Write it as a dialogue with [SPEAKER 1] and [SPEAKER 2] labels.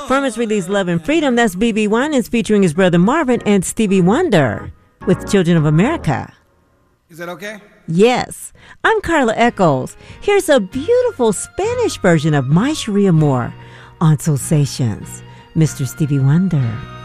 [SPEAKER 1] From his release Love and Freedom, that's BeBe Winans featuring his brother Marvin and Stevie Wonder with Children of America.
[SPEAKER 2] Is that okay?
[SPEAKER 1] Yes. I'm Carla Echols. Here's a beautiful Spanish version of My Sharia Moore on Soul Sessions. Mr. Stevie Wonder.